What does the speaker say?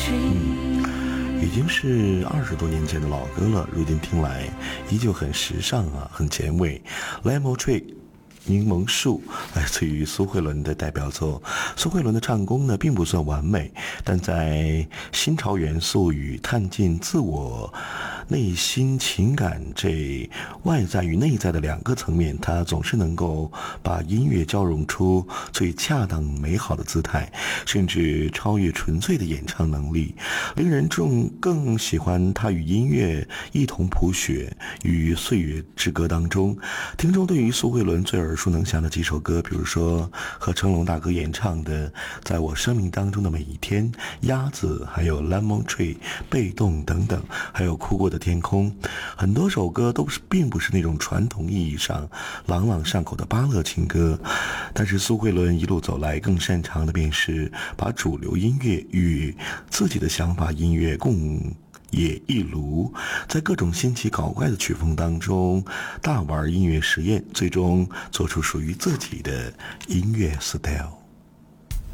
已经是20多年前的老歌了，如今听来依旧很时尚啊，很前卫。 Lemon Tree 柠檬树来自于苏慧伦的代表作。苏慧伦的唱功呢并不算完美，但在新潮元素与探进自我内心情感这外在与内在的两个层面，她总是能够把音乐交融出最恰当美好的姿态，甚至超越纯粹的演唱能力，令人更喜欢她与音乐一同谱写于岁月之歌当中。听众对于苏慧伦最耳熟能详的几首歌，比如说和成龙大哥演唱的《在我生命当中的每一天》、鸭子，还有 Lemon Tree、被动等等，还有哭过的天空，很多首歌都并不是那种传统意义上朗朗上口的芭乐情歌，但是苏慧伦一路走来更擅长的便是把主流音乐与自己的想法音乐共冶一炉，在各种新奇搞怪的曲风当中大玩音乐实验，最终做出属于自己的音乐 style。